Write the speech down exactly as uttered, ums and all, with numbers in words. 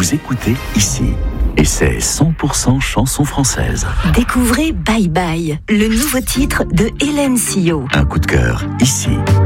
Vous écoutez ici. Et c'est cent pour cent chanson française. Découvrez Bye Bye, le nouveau titre de Hélène Sio. Un coup de cœur ici.